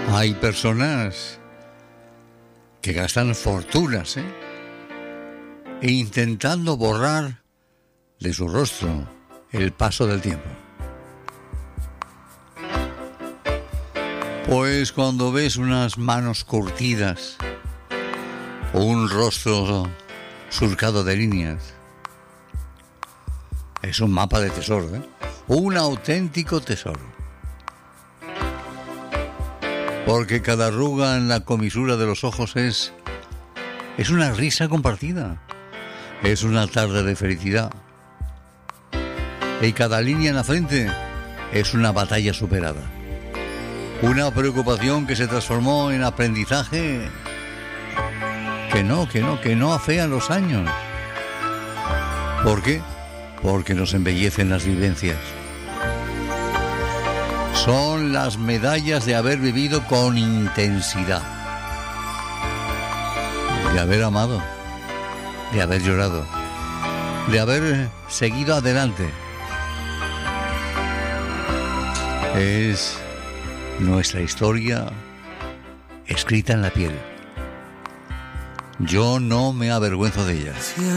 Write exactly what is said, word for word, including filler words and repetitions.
Hay personas que gastan fortunas, ¿eh? E intentando borrar de su rostro el paso del tiempo. Pues cuando ves unas manos curtidas o un rostro surcado de líneas, es un mapa de tesoro, ¿eh? Un auténtico tesoro. Porque cada arruga en la comisura de los ojos es, es una risa compartida. Es una tarde de felicidad. Y cada línea en la frente es una batalla superada. Una preocupación que se transformó en aprendizaje que no, que no, que no afean los años. ¿Por qué? Porque nos embellecen las vivencias. Son las medallas de haber vivido con intensidad, de haber amado, de haber llorado, de haber seguido adelante. Es nuestra historia escrita en la piel. Yo no me avergüenzo de ella.